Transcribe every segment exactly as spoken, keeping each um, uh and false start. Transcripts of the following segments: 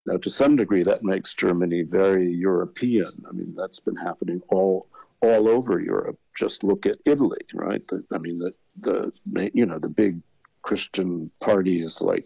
Now, to some degree, that makes Germany very European. I mean, that's been happening all all over Europe. Just look at Italy, right? The, I mean, the the you know the big Christian parties like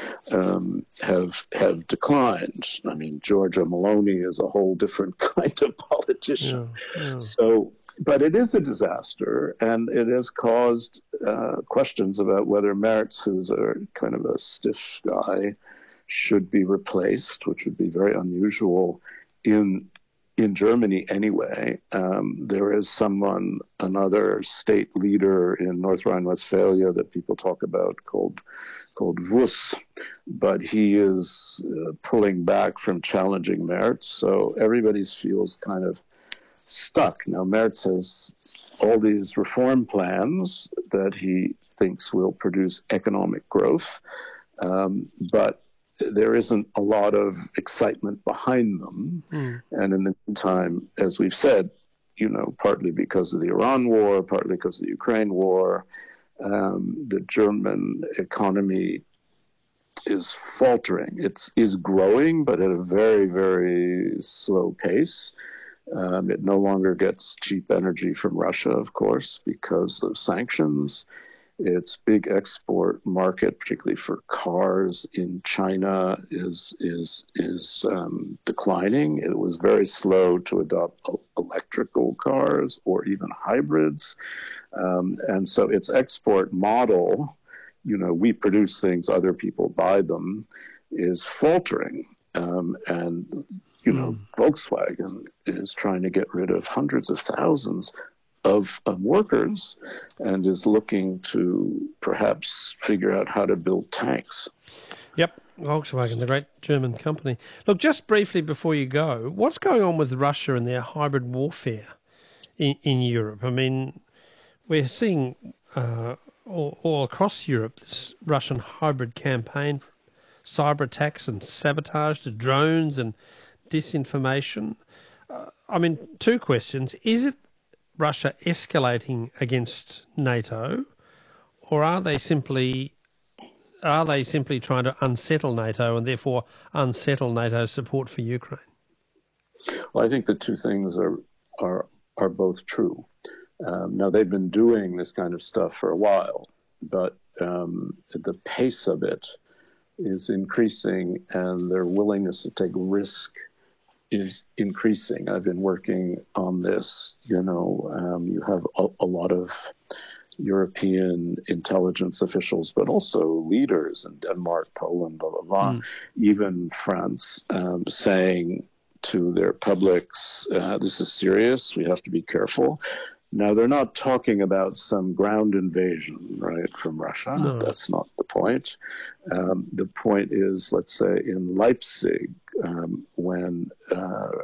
um, have have declined. I mean, Giorgia Meloni is a whole different kind of politician. Yeah, yeah. So, but it is a disaster, and it has caused uh, questions about whether Merz, who's a kind of a stiff guy, should be replaced, which would be very unusual in in Germany anyway. Um, there is someone, another state leader in North Rhine-Westphalia that people talk about called called Wuss, but he is uh, pulling back from challenging Merz, so everybody feels kind of stuck. Now, Merz has all these reform plans that he thinks will produce economic growth, um, but there isn't a lot of excitement behind them. Mm. And in the meantime, as we've said, you know, partly because of the Iran war, partly because of the Ukraine war, um, the German economy is faltering. It's is growing, but at a very, very slow pace. Um, it no longer gets cheap energy from Russia, of course, because of sanctions. Its big export market, particularly for cars in China, is is is um, declining. It was very slow to adopt electrical cars or even hybrids, um, and so its export model, you know, we produce things, other people buy them, is faltering, um, and you know, mm. Volkswagen is trying to get rid of hundreds of thousands Of, of workers and is looking to perhaps figure out how to build tanks. Yep, Volkswagen, the great German company. Look, just briefly before you go, what's going on with Russia and their hybrid warfare in, in Europe? I mean, we're seeing uh, all, all across Europe this Russian hybrid campaign, cyber attacks and sabotage to drones and disinformation. Uh, I mean, two questions. Is it Russia escalating against NATO, or are they simply are they simply trying to unsettle NATO and therefore unsettle NATO's support for Ukraine? Well, I think the two things are are are both true. Um, now, they've been doing this kind of stuff for a while, but um, the pace of it is increasing, and their willingness to take risk is increasing. I've been working on this. You know, um, you have a, a lot of European intelligence officials, but also leaders in Denmark, Poland, blah, blah, blah, mm. even France, um, saying to their publics, uh, this is serious, we have to be careful. Now, they're not talking about some ground invasion, right, from Russia. No. That's not the point. Um, the point is, let's say, in Leipzig, um, when uh,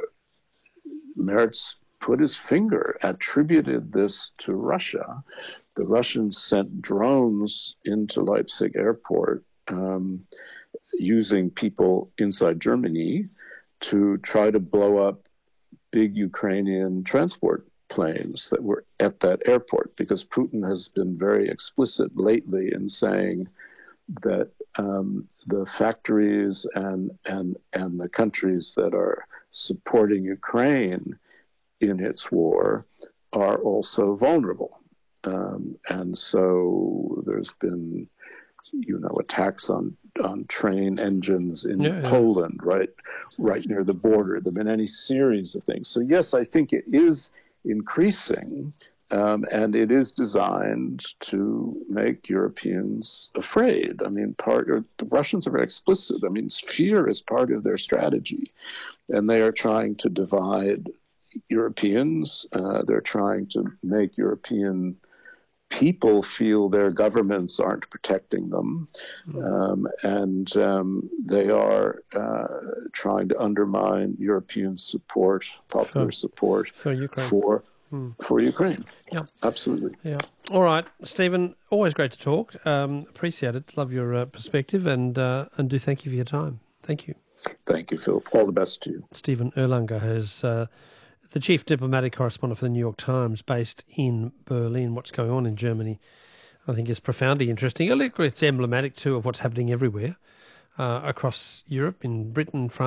Merz put his finger, attributed this to Russia, the Russians sent drones into Leipzig airport um, using people inside Germany to try to blow up big Ukrainian transport planes that were at that airport, because Putin has been very explicit lately in saying that um, the factories and and and the countries that are supporting Ukraine in its war are also vulnerable, um, and so there's been, you know, attacks on on train engines in yeah, Poland, yeah. right, right near the border. There've been any series of things. So yes, I think it is increasing, um, and it is designed to make Europeans afraid. I mean, part or the Russians are very explicit. I mean, fear is part of their strategy, and they are trying to divide Europeans. Uh, they're trying to make European people feel their governments aren't protecting them, um, and um, they are uh, trying to undermine European support, popular for, support for Ukraine. For, hmm. for Ukraine. Yeah, absolutely. Yeah. All right, Stephen. Always great to talk. Um, appreciate it. Love your uh, perspective, and uh, and do thank you for your time. Thank you. Thank you, Philip. All the best to you. Stephen Erlanger has. Uh, The chief diplomatic correspondent for the New York Times, based in Berlin. What's going on in Germany, I think, is profoundly interesting. It's emblematic, too, of what's happening everywhere uh, across Europe, in Britain, France.